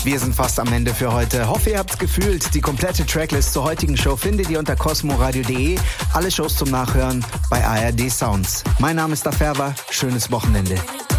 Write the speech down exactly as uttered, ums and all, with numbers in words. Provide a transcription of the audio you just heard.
Wir sind fast am Ende für heute. Hoffe, ihr habt's gefühlt. Die komplette Tracklist zur heutigen Show findet ihr unter cosmoradio punkt de. Alle Shows zum Nachhören bei A R D Sounds. Mein Name ist Daferwa. Schönes Wochenende.